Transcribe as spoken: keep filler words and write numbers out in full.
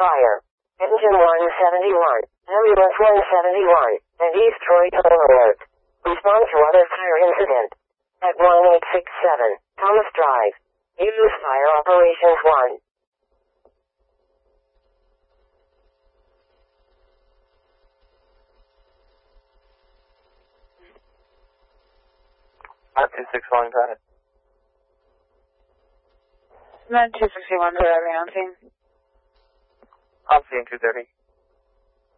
fire. Engine one seventy-one, Ambulance one seventy-one, and East Troy total alert. Respond to other fire incident. At one eight six seven, Thomas Drive. Use Fire Operations one. At two sixty-one, go ahead. Med two sixty-one, do I have you on scene? I'm seeing two thirty.